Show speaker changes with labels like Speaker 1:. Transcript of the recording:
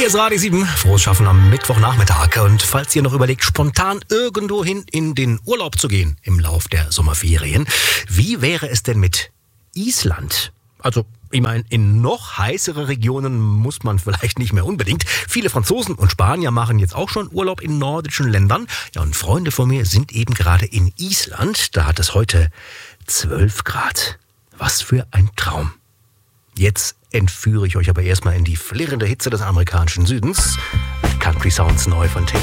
Speaker 1: Hier ist Radio 7, frohes Schaffen am Mittwochnachmittag. Und falls ihr noch überlegt, spontan irgendwohin in den Urlaub zu gehen im Lauf der Sommerferien, wie wäre es denn mit Island? Also, ich meine, in noch heißere Regionen muss man vielleicht nicht mehr unbedingt. Viele Franzosen und Spanier machen jetzt auch schon Urlaub in nordischen Ländern. Ja, und Freunde von mir sind eben gerade in Island. Da hat es heute 12 Grad. Was für ein Traum. Jetzt entführe ich euch aber erstmal in die flirrende Hitze des amerikanischen Südens. Country Sounds neu von Taylor